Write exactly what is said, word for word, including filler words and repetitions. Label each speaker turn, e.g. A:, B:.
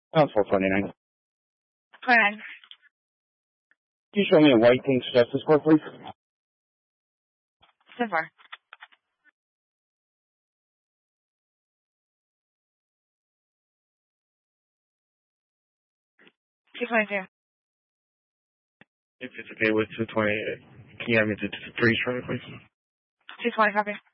A: Oh, four twenty-nine.
B: twenty-nine.
A: Can you show me a white King's Justice Court, please?
B: So far. two twenty-two.
A: If it's okay with two twenty, can you have me to three short, please?
B: two twenty, copy.